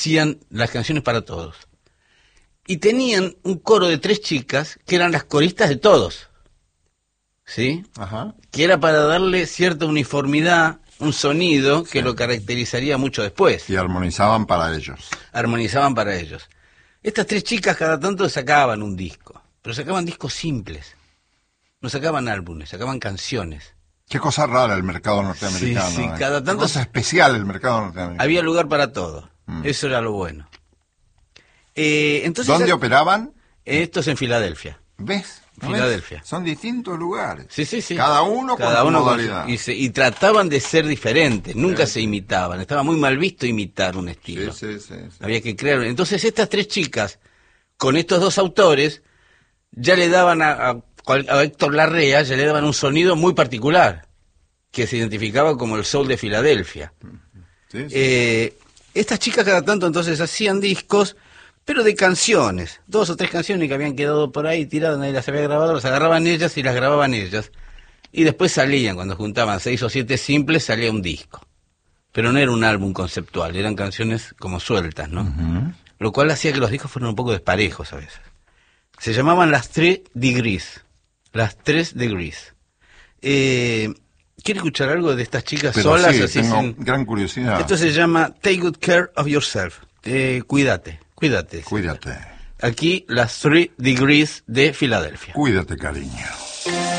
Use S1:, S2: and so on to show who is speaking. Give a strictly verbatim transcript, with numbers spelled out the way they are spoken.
S1: hacían las canciones para todos. Y tenían un coro de tres chicas que eran las coristas de todos, ¿sí?
S2: Ajá.
S1: Que era para darle cierta uniformidad, un sonido que
S2: Sí.
S1: lo caracterizaría mucho después.
S2: Y armonizaban para ellos.
S1: Armonizaban para ellos. Estas tres chicas cada tanto sacaban un disco, pero sacaban discos simples. No sacaban álbumes, sacaban canciones.
S2: Qué cosa rara el mercado norteamericano.
S1: Sí, sí,
S2: eh.
S1: cada
S2: Qué
S1: tanto
S2: cosa especial el mercado norteamericano.
S1: Había lugar para todo.
S2: Mm.
S1: Eso era lo bueno. Eh, entonces,
S2: ¿Dónde operaban?
S1: Esto es en Filadelfia.
S2: ¿Ves? ¿No
S1: Filadelfia.
S2: ves? Son distintos lugares.
S1: Sí, sí, sí.
S2: Cada uno
S1: Cada
S2: con
S1: uno
S2: su
S1: con
S2: modalidad.
S1: su- y, se- y trataban de ser diferentes, nunca
S2: Sí,
S1: se
S2: sí.
S1: imitaban. Estaba muy mal visto imitar un
S2: Sí,
S1: estilo.
S2: sí, sí, sí.
S1: Había que crear. Entonces estas tres chicas, con estos dos autores, ya le daban a, a, cual- a Héctor Larrea, ya le daban un sonido muy particular, que se identificaba como el soul de Filadelfia.
S2: Sí, sí.
S1: Eh, estas chicas cada tanto entonces hacían discos, pero de canciones, dos o tres canciones que habían quedado por ahí tiradas, nadie las había grabado, las agarraban ellas y las grababan ellas. Y después salían, cuando juntaban seis o siete simples, salía un disco. Pero no era un álbum conceptual, eran canciones como sueltas, ¿no?
S2: Ujú.
S1: Lo cual hacía que los discos fueran un poco desparejos a veces. Se llamaban las tres degrees. Las tres degrees. Eh, ¿Quiere escuchar algo de estas chicas
S2: Pero
S1: solas?
S2: sí,
S1: así
S2: tengo
S1: sin-
S2: gran curiosidad.
S1: Esto se llama Take Good Care of Yourself. Eh, cuídate, cuídate.
S2: Cuídate.
S1: Aquí las Three Degrees de Filadelfia.
S2: Cuídate, cariño.